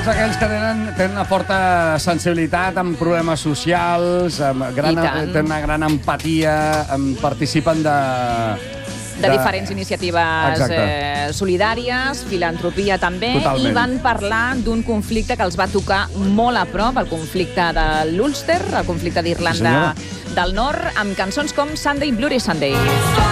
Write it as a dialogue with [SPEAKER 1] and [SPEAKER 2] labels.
[SPEAKER 1] tots aquells que tenen una forta sensibilitat amb problemes socials, tenen una gran empatia, participen
[SPEAKER 2] de diferents iniciatives solidàries, filantropia també. Totalment. I van parlar d'un conflicte que els va tocar molt a prop, el conflicte de l'Ulster, el conflicte d'Irlanda del Nord, amb cançons com Sunday, Bloody Sunday.